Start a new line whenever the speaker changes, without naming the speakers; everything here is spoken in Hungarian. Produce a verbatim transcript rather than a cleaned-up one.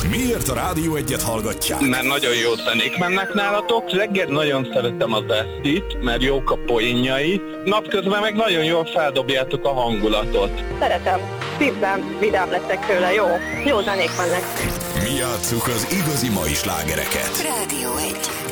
Miért a Rádió Egyet hallgatják?
Mert nagyon jó zenék mennek nálatok. Reggel nagyon szeretem az esztit, mert jók a poénjai. Napközben meg nagyon jól feldobjátok a hangulatot.
Szeretem. Szívben vidám leszek tőle. Jó. Jó zenék vannak.
Mi játsszuk az igazi mai slágereket.
Rádió Egy.